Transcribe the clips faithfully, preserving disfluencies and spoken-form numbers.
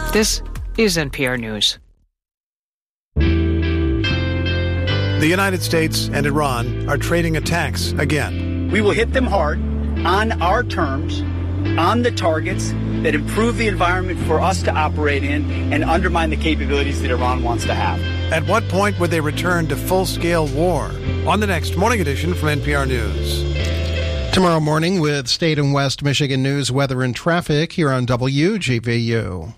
This is N P R News. The United States and Iran are trading attacks again. We will hit them hard on our terms, on the targets that improve the environment for us to operate in and undermine the capabilities that Iran wants to have. At what point would they return to full-scale war? On the next Morning Edition from N P R News. Tomorrow morning with State and West Michigan news, weather, and traffic here on W G V U.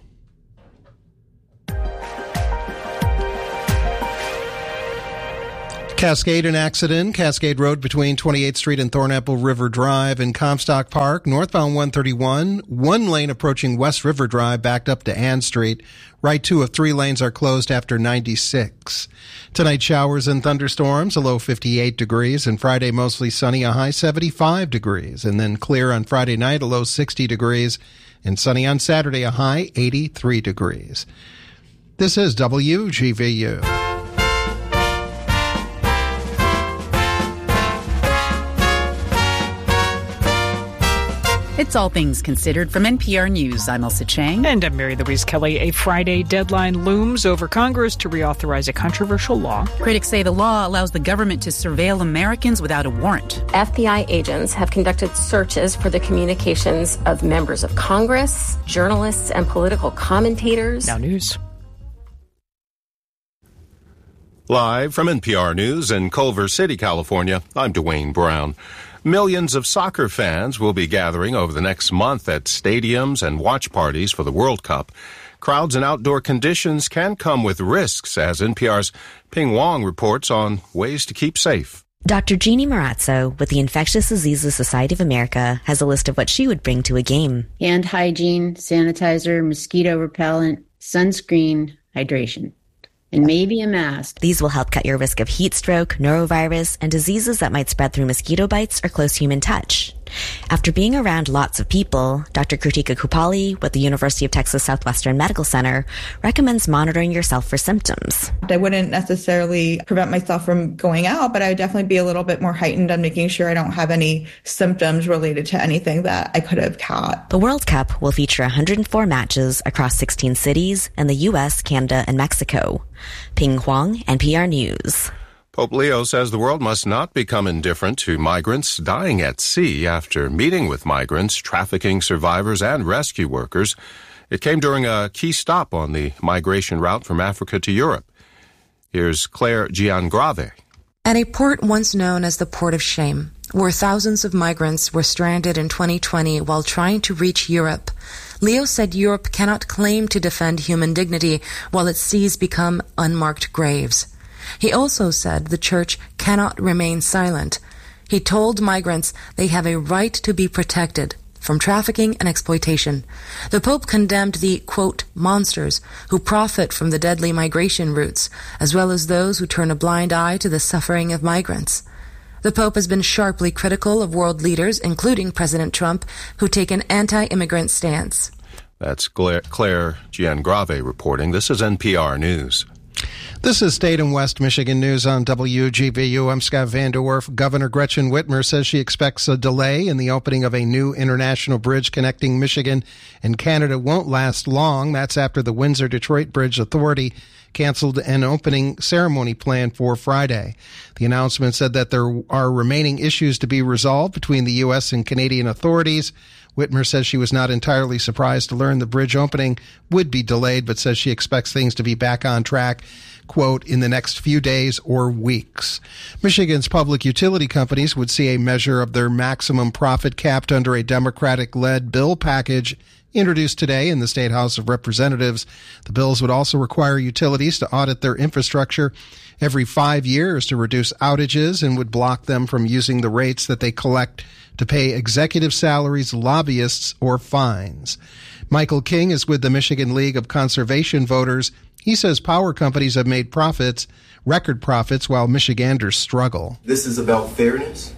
Cascade, an accident. Cascade Road between twenty-eighth Street and Thornapple River Drive in Comstock Park. Northbound one thirty-one. One lane approaching West River Drive backed up to Ann Street. Right two of three lanes are closed after ninety-six. Tonight, showers and thunderstorms, a low fifty-eight degrees. And Friday, mostly sunny, a high seventy-five degrees. And then clear on Friday night, a low sixty degrees. And sunny on Saturday, a high eighty-three degrees. This is W G V U. It's All Things Considered from N P R News. I'm Elsa Chang. And I'm Mary Louise Kelly. A Friday deadline looms over Congress to reauthorize a controversial law. Critics say the law allows the government to surveil Americans without a warrant. F B I agents have conducted searches for the communications of members of Congress, journalists, and political commentators. Now news. Live from N P R News in Culver City, California, I'm Dwayne Brown. Millions of soccer fans will be gathering over the next month at stadiums and watch parties for the World Cup. Crowds and outdoor conditions can come with risks, as N P R's Ping Wong reports on ways to keep safe. Doctor Jeannie Marazzo with the Infectious Diseases Society of America has a list of what she would bring to a game. Hand hygiene, sanitizer, mosquito repellent, sunscreen, hydration, and maybe a mask. These will help cut your risk of heat stroke, norovirus, and diseases that might spread through mosquito bites or close human touch. After being around lots of people, Doctor Krutika Kupali with the University of Texas Southwestern Medical Center recommends monitoring yourself for symptoms. I wouldn't necessarily prevent myself from going out, but I would definitely be a little bit more heightened on making sure I don't have any symptoms related to anything that I could have caught. The World Cup will feature one hundred four matches across sixteen cities in the U S, Canada, and Mexico. Ping Huang, N P R News. Pope Leo says the world must not become indifferent to migrants dying at sea after meeting with migrants, trafficking survivors, and rescue workers. It came during a key stop on the migration route from Africa to Europe. Here's Claire Giangrave. At a port once known as the Port of Shame, where thousands of migrants were stranded in twenty twenty while trying to reach Europe, Leo said Europe cannot claim to defend human dignity while its seas become unmarked graves. He also said the church cannot remain silent. He told migrants they have a right to be protected from trafficking and exploitation. The Pope condemned the, quote, monsters who profit from the deadly migration routes, as well as those who turn a blind eye to the suffering of migrants. The Pope has been sharply critical of world leaders, including President Trump, who take an anti-immigrant stance. That's Claire, Claire Giangrave reporting. This is N P R News. This is State and West Michigan News on W G V U. I'm Scott Van Der Werf. Governor Gretchen Whitmer says she expects a delay in the opening of a new international bridge connecting Michigan and Canada won't last long. That's after the Windsor-Detroit Bridge Authority canceled an opening ceremony planned for Friday. The announcement said that there are remaining issues to be resolved between the U S and Canadian authorities. Whitmer says she was not entirely surprised to learn the bridge opening would be delayed, but says she expects things to be back on track, quote, in the next few days or weeks. Michigan's public utility companies would see a measure of their maximum profit capped under a Democratic-led bill package introduced today in the State House of Representatives. The bills would also require utilities to audit their infrastructure every five years to reduce outages and would block them from using the rates that they collect to pay executive salaries, lobbyists, or fines. Michael King is with the Michigan League of Conservation Voters. He says power companies have made profits, record profits, while Michiganders struggle. This is about fairness.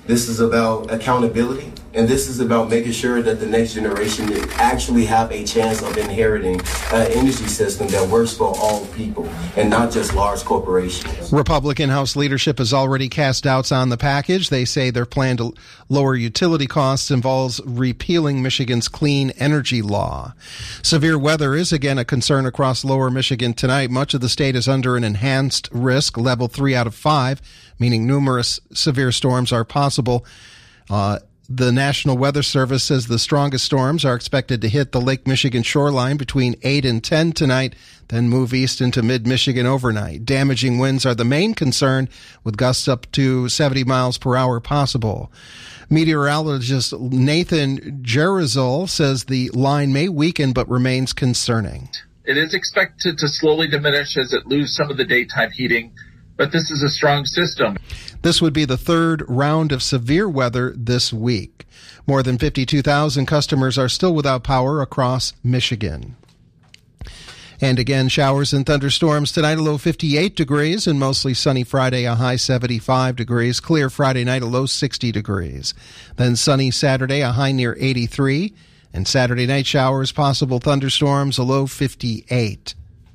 This is about accountability, and this is about making sure that the next generation actually have a chance of inheriting an energy system that works for all people and not just large corporations. Republican House leadership has already cast doubts on the package. They say their plan to lower utility costs involves repealing Michigan's clean energy law. Severe weather is again a concern across lower Michigan tonight. Much of the state is under an enhanced risk, level three out of five, meaning numerous severe storms are possible. Uh, the National Weather Service says the strongest storms are expected to hit the Lake Michigan shoreline between eight and ten tonight, then move east into mid-Michigan overnight. Damaging winds are the main concern, with gusts up to seventy miles per hour possible. Meteorologist Nathan Gerizol says the line may weaken but remains concerning. It is expected to slowly diminish as it loses some of the daytime heating, but this is a strong system. This would be the third round of severe weather this week. More than fifty-two thousand customers are still without power across Michigan. And again, showers and thunderstorms tonight, a low fifty-eight degrees, and mostly sunny Friday, a high seventy-five degrees. Clear Friday night, a low sixty degrees. Then sunny Saturday, a high near eighty-three. And Saturday night showers, possible thunderstorms, a low fifty-eight.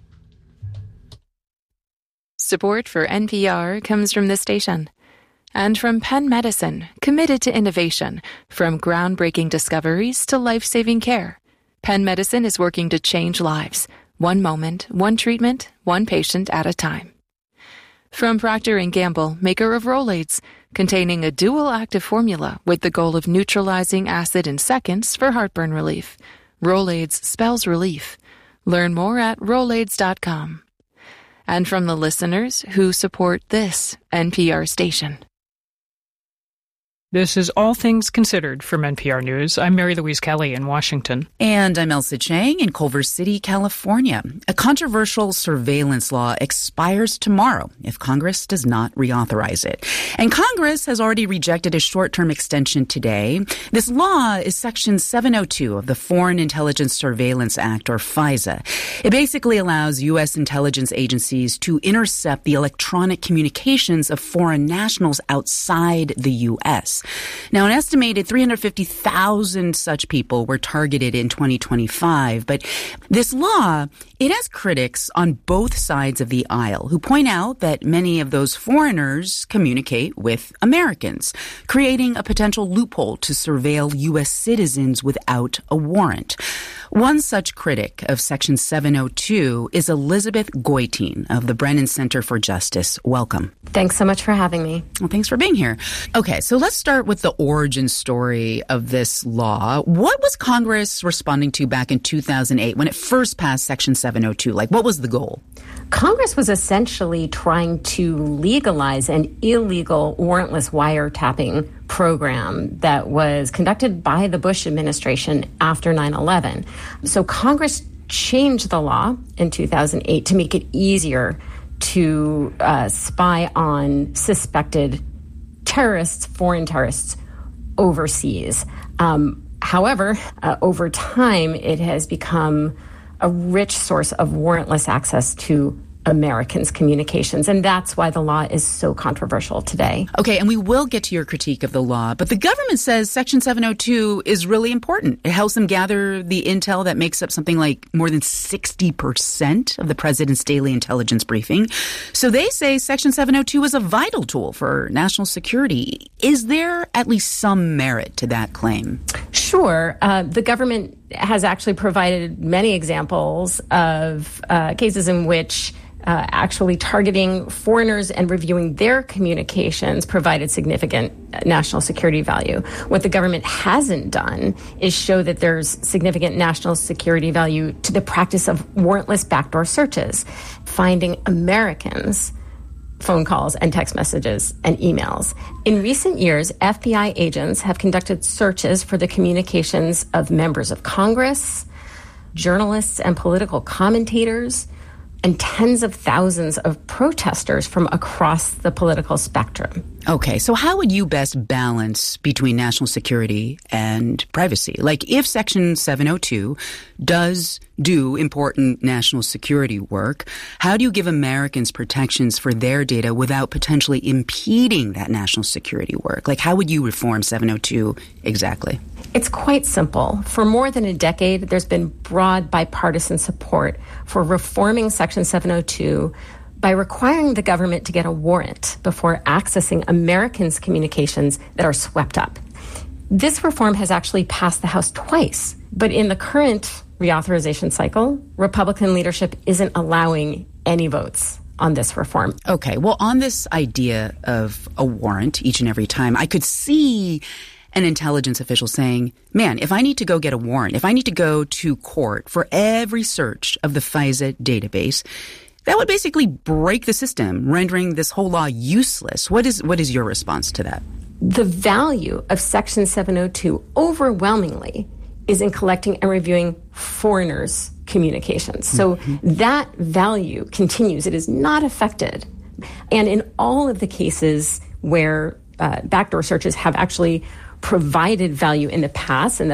Support for N P R comes from this station and from Penn Medicine, committed to innovation, from groundbreaking discoveries to life-saving care. Penn Medicine is working to change lives, one moment, one treatment, one patient at a time. From Procter and Gamble, maker of Rolaids, containing a dual active formula with the goal of neutralizing acid in seconds for heartburn relief. Rolaids spells relief. Learn more at rolaids dot com. And from the listeners who support this N P R station. This is All Things Considered from N P R News. I'm Mary Louise Kelly in Washington. And I'm Elsa Chang in Culver City, California. A controversial surveillance law expires tomorrow if Congress does not reauthorize it. And Congress has already rejected a short-term extension today. This law is Section seven oh two of the Foreign Intelligence Surveillance Act, or FISA. It basically allows U S intelligence agencies to intercept the electronic communications of foreign nationals outside the U S. Now, an estimated three hundred fifty thousand such people were targeted in twenty twenty-five. But this law, it has critics on both sides of the aisle who point out that many of those foreigners communicate with Americans, creating a potential loophole to surveil U S citizens without a warrant. One such critic of Section seven oh two is Elizabeth Goitein of the Brennan Center for Justice. Welcome. Thanks so much for having me. Well, thanks for being here. Okay, so let's start with the origin story of this law. What was Congress responding to back in two thousand eight when it first passed Section seven oh two? Like, what was the goal? Congress was essentially trying to legalize an illegal warrantless wiretapping program that was conducted by the Bush administration after nine eleven. So Congress changed the law in two thousand eight to make it easier to uh, spy on suspected terrorists, foreign terrorists overseas. Um, however, uh, over time, it has become a rich source of warrantless access to Americans' communications. And that's why the law is so controversial today. Okay, and we will get to your critique of the law, but the government says Section seven oh two is really important. It helps them gather the intel that makes up something like more than sixty percent of the president's daily intelligence briefing. So they say Section seven oh two is a vital tool for national security. Is there at least some merit to that claim? Sure. Uh, the government has actually provided many examples of uh, cases in which Uh, actually targeting foreigners and reviewing their communications provided significant national security value. What the government hasn't done is show that there's significant national security value to the practice of warrantless backdoor searches, finding Americans' phone calls and text messages and emails. In recent years, F B I agents have conducted searches for the communications of members of Congress, journalists and political commentators, and tens of thousands of protesters from across the political spectrum. Okay, so how would you best balance between national security and privacy? Like, if Section seven oh two does do important national security work, how do you give Americans protections for their data without potentially impeding that national security work? Like, how would you reform seven oh two exactly? It's quite simple. For more than a decade, there's been broad bipartisan support for reforming Section seven oh two by requiring the government to get a warrant before accessing Americans' communications that are swept up. This reform has actually passed the House twice, but in the current reauthorization cycle, Republican leadership isn't allowing any votes on this reform. Okay, well, on this idea of a warrant each and every time, I could see an intelligence official saying, man, if I need to go get a warrant, if I need to go to court for every search of the FISA database, that would basically break the system, rendering this whole law useless. What is what is your response to that? The value of Section seven oh two overwhelmingly is in collecting and reviewing foreigners' communications. So mm-hmm. that value continues. It is not affected. And in all of the cases where uh, backdoor searches have actually provided value in the past, and